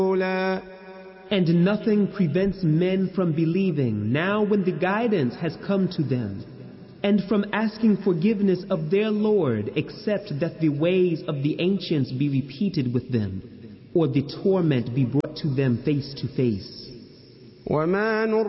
And nothing prevents men from believing now when the guidance has come to them, and from asking forgiveness of their Lord, except that the ways of the ancients be repeated with them, or the torment be brought to them face to face.